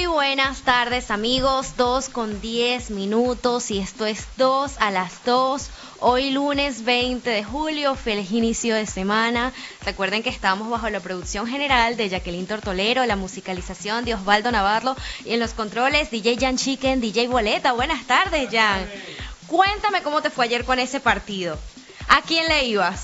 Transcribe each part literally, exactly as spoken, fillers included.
Muy buenas tardes, amigos. Dos con diez minutos y esto es dos a las dos. Hoy lunes veinte de julio, feliz inicio de semana. Recuerden que estamos bajo la producción general de Jacqueline Tortolero, la musicalización de Osvaldo Navarro y en los controles D J Jan Chicken, D J Boleta. Buenas tardes, Jan. Cuéntame cómo te fue ayer con ese partido. ¿A quién le ibas?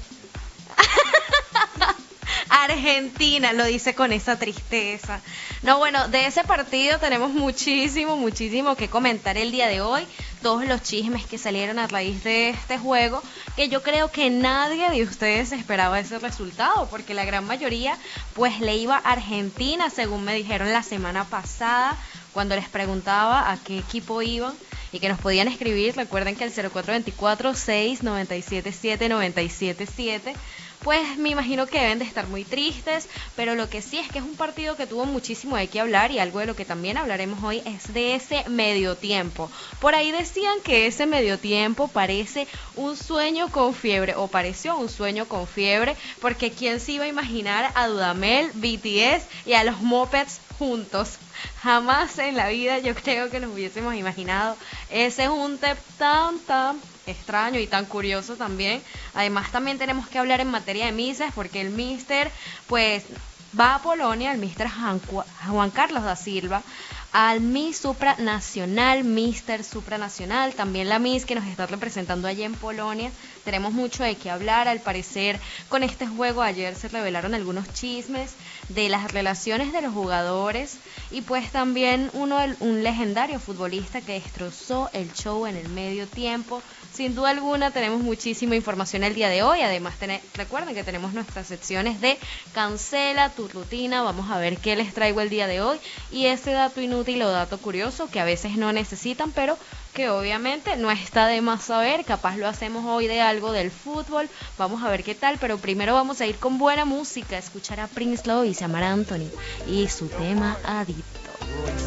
Argentina, lo dice con esa tristeza. No, bueno, de ese partido tenemos muchísimo, muchísimo que comentar el día de hoy. Todos los chismes que salieron a raíz de este juego, que yo creo que nadie de ustedes esperaba ese resultado, porque la gran mayoría pues le iba a Argentina, según me dijeron la semana pasada, cuando les preguntaba a qué equipo iban y que nos podían escribir. Recuerden que el cero cuatro dos cuatro, seis nueve siete siete, nueve siete siete, pues me imagino que deben de estar muy tristes, pero lo que sí es que es un partido que tuvo muchísimo de qué hablar, y algo de lo que también hablaremos hoy es de ese medio tiempo. Por ahí decían que ese medio tiempo parece un sueño con fiebre, o pareció un sueño con fiebre, porque quién se iba a imaginar a Dudamel, B T S y a los Muppets juntos. Jamás en la vida yo creo que nos hubiésemos imaginado ese junte tan tan extraño y tan curioso también. Además también tenemos que hablar en materia de misas, porque el Mister pues va a Polonia, el Mister Juan Carlos da Silva, al Miss Supranacional, Mister Supranacional, también la Miss que nos está representando allá en Polonia. Tenemos mucho de qué hablar. Al parecer, con este juego ayer se revelaron algunos chismes de las relaciones de los jugadores, y pues también uno un legendario futbolista que destrozó el show en el medio tiempo. Sin duda alguna tenemos muchísima información el día de hoy. Además, ten- recuerden que tenemos nuestras secciones de Cancela tu rutina. Vamos a ver qué les traigo el día de hoy, y ese dato inútil o dato curioso que a veces no necesitan, pero que obviamente no está de más saber. Capaz lo hacemos hoy de algo del fútbol. Vamos a ver qué tal, pero primero vamos a ir con buena música, a escuchar a Prince Lowe y Samar Anthony y su tema Adicto.